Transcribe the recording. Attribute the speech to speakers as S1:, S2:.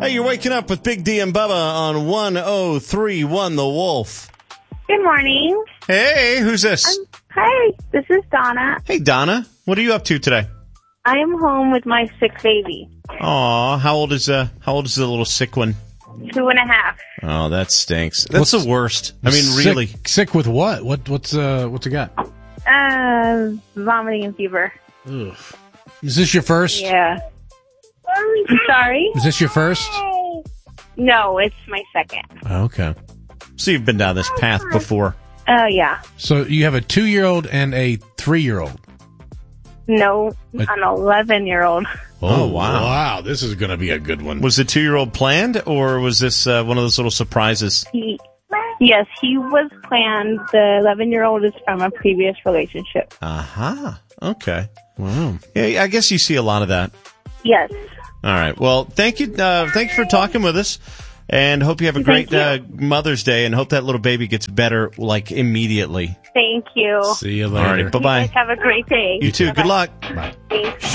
S1: Hey, you're waking up with Big D and Bubba on 103.1 The Wolf.
S2: Good morning.
S1: Hey, who's this?
S2: Hi, this is Donna.
S1: Hey, Donna. What are you up to today?
S2: I am home with my sick baby.
S1: Aw, how old is the little sick one?
S2: 2.5.
S1: Oh, that stinks. That's the worst. I mean, really.
S3: Sick with what? What's it got?
S2: Vomiting and fever.
S3: Ugh. Is this your first?
S2: Yeah. I'm sorry?
S3: Is this your first?
S2: No, it's my second.
S3: Okay.
S1: So you've been down this path before.
S2: Oh, yeah.
S3: So you have a 2-year-old and a 3-year-old.
S2: No, an 11-year-old.
S1: Oh, wow.
S3: Wow, this is going to be a good one.
S1: Was the 2-year-old planned, or was this one of those little surprises?
S2: Yes, he was planned. The 11-year-old is from a previous relationship.
S1: Aha. Okay.
S3: Wow.
S1: Yeah, I guess you see a lot of that.
S2: Yes.
S1: All right. Well, thank you. Thank you for talking with us, and hope you have a great Mother's Day, and hope that little baby gets better, like, immediately.
S2: Thank you.
S3: See you later.
S1: All right. Bye-bye.
S2: You guys have a great day.
S1: You too.
S2: Bye-bye.
S1: Good luck.
S3: Bye.
S2: Thanks.